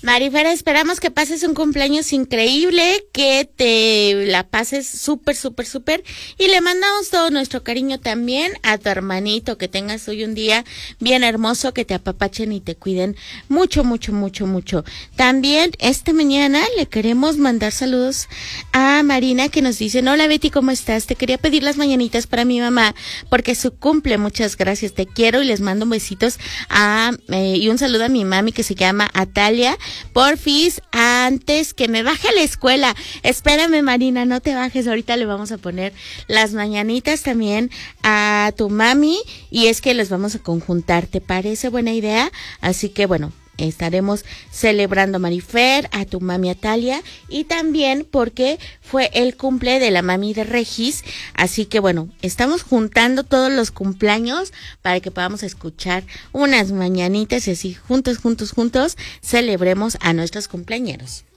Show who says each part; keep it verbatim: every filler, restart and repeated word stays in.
Speaker 1: Marifer, esperamos que pases un cumpleaños increíble, que te la pases súper, súper, súper. Y le mandamos todo nuestro cariño también a tu hermanito, que tengas hoy un día bien hermoso, que te apapachen y te cuiden mucho, mucho, mucho, mucho. También esta mañana le queremos mandar saludos a Marina, que nos dice: hola Betty, ¿cómo estás? Te quería pedir las mañanitas para mi mamá, porque su cumple. Muchas gracias, te quiero, y les mando besitos a, eh, y un saludo a mi mami, que se llama Atalia. Porfis, antes que me baje a la escuela, espérame Marina, no te bajes, ahorita le vamos a poner las mañanitas también a tu mami, y es que los vamos a conjuntar, ¿te parece buena idea? Así que bueno, estaremos celebrando, Marifer, a tu mami Atalia, y también porque fue el cumple de la mami de Regis, así que bueno, estamos juntando todos los cumpleaños para que podamos escuchar unas mañanitas y así juntos, juntos, juntos celebremos a nuestros cumpleañeros.